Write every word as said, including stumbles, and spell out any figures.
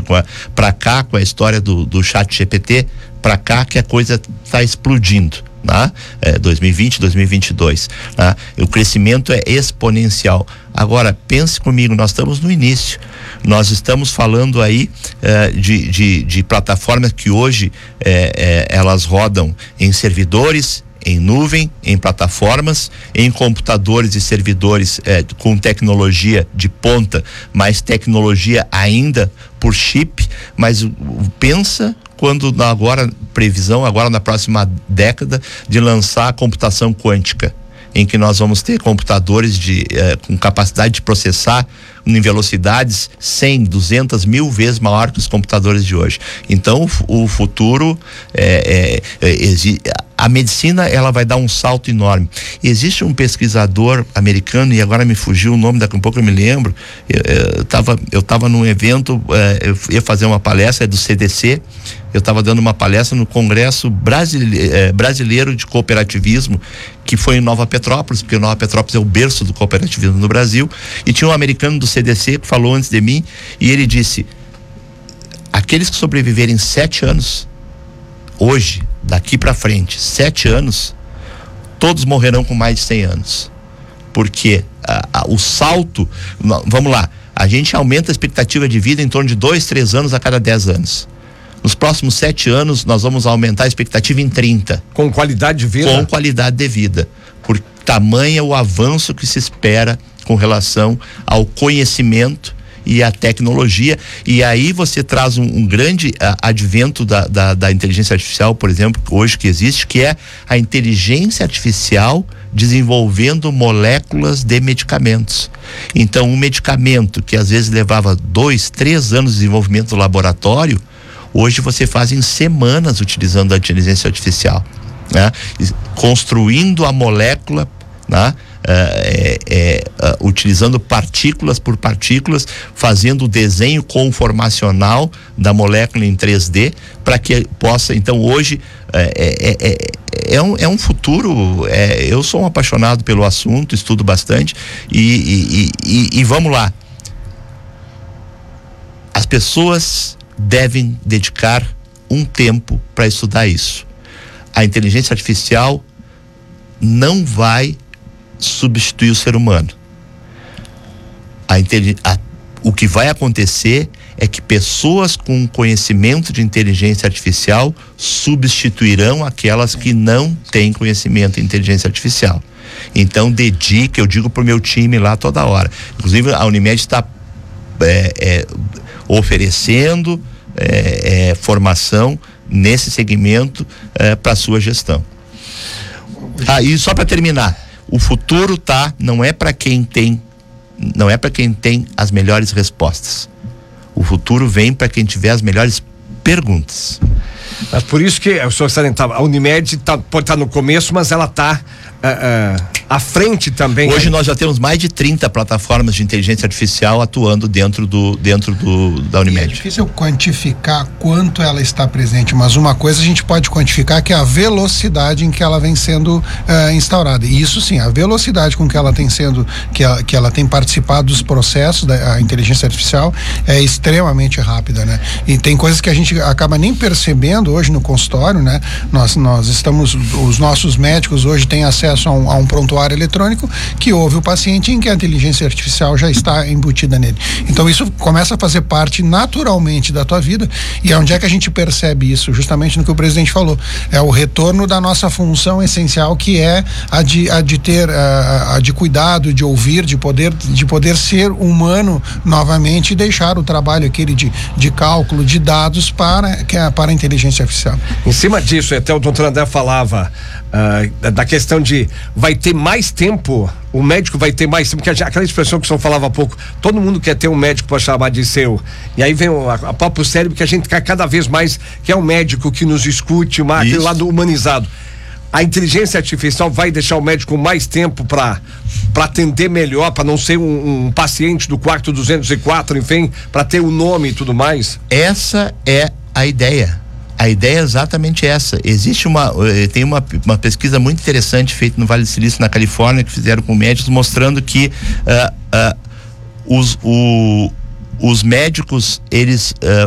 para cá, com a história do, do chat G P T, para cá que a coisa está explodindo. Né? É, dois mil e vinte, dois mil e vinte e dois, né? O crescimento é exponencial. Agora, pense comigo, nós estamos no início, nós estamos falando aí é, de, de, de plataformas que hoje é, é, elas rodam em servidores, em nuvem, em plataformas, em computadores e servidores é, com tecnologia de ponta, mas tecnologia ainda por chip, mas pensa quando agora, previsão agora na próxima década de lançar a computação quântica, em que nós vamos ter computadores de, eh, com capacidade de processar em velocidades cem, duzentas mil vezes maior que os computadores de hoje. Então o, o futuro é, é, é, exi- a medicina ela vai dar um salto enorme. Existe um pesquisador americano, e agora me fugiu o nome, daqui a um pouco eu me lembro, eu, eu tava, eu tava num evento, eh, eu ia fazer uma palestra, é do C D C, eu estava dando uma palestra no Congresso Brasile- eh, Brasileiro de Cooperativismo, que foi em Nova Petrópolis, porque Nova Petrópolis é o berço do cooperativismo no Brasil, e tinha um americano do C D C que falou antes de mim, e ele disse: aqueles que sobreviverem sete anos, hoje, daqui para frente, sete anos, todos morrerão com mais de cem anos, porque a, a, o salto, vamos lá, a gente aumenta a expectativa de vida em torno de dois, três anos a cada dez anos. Nos próximos sete anos, nós vamos aumentar a expectativa em trinta. Com qualidade de vida? Com qualidade de vida. Por tamanho o avanço que se espera com relação ao conhecimento e à tecnologia. E aí você traz um, um grande uh, advento da, da, da inteligência artificial, por exemplo, hoje que existe, que é a inteligência artificial desenvolvendo moléculas de medicamentos. Então, um medicamento que às vezes levava dois, três anos de desenvolvimento no laboratório, hoje você faz em semanas utilizando a inteligência artificial, né? Construindo a molécula, né? É, é, é, utilizando partículas por partículas, fazendo o desenho conformacional da molécula em três D, para que possa, então hoje é, é, é, é, um, é um futuro, é, eu sou um apaixonado pelo assunto, estudo bastante e, e, e, e vamos lá, as pessoas devem dedicar um tempo para estudar isso. A inteligência artificial não vai substituir o ser humano. A, a, o que vai acontecer é que pessoas com conhecimento de inteligência artificial substituirão aquelas que não têm conhecimento de inteligência artificial. Então dedique, eu digo pro meu time lá toda hora. Inclusive a Unimed está é, é, oferecendo é, é, formação nesse segmento é, para sua gestão. Ah, e só para terminar, o futuro tá, não é para quem tem, não é para quem tem as melhores respostas. O futuro vem para quem tiver as melhores perguntas. Mas por isso que o senhor salientava, a Unimed tá, pode estar tá no começo, mas ela está uh, uh, à frente também. Hoje aí. Nós já temos mais de trinta plataformas de inteligência artificial atuando dentro do dentro do da Unimed. E é difícil quantificar quanto ela está presente, mas uma coisa a gente pode quantificar, que é a velocidade em que ela vem sendo uh, instaurada. E isso sim, a velocidade com que ela tem sendo, que ela, que ela tem participado dos processos da inteligência artificial é extremamente rápida, né? E tem coisas que a gente acaba nem percebendo hoje no consultório, né? Nós, nós estamos, os nossos médicos hoje têm acesso a um, a um prontuário eletrônico que ouve o paciente, em que a inteligência artificial já está embutida nele. Então isso começa a fazer parte naturalmente da tua vida, e é onde é que a gente percebe isso? Justamente no que o presidente falou, é o retorno da nossa função essencial, que é a de, a de ter, a, a de cuidado, de ouvir, de poder, de poder ser humano novamente e deixar o trabalho aquele de, de cálculo, de dados para, que é, para a inteligência artificial. Em cima disso, até o doutor André falava uh, da questão de vai ter mais tempo, o médico vai ter mais tempo, porque aquela expressão que o senhor falava há pouco, todo mundo quer ter um médico para chamar de seu, e aí vem o, a, a próprio cérebro, que a gente quer cada vez mais, que é um médico que nos escute, uma, aquele lado humanizado. A inteligência artificial vai deixar o médico mais tempo para para atender melhor, para não ser um, um paciente do quarto duzentos e quatro, enfim, para ter o nome e tudo mais? Essa é a ideia. A ideia é exatamente essa. Existe uma, tem uma, uma pesquisa muito interessante feita no Vale do Silício, na Califórnia, que fizeram com médicos, mostrando que uh, uh, os, o, os médicos, eles uh,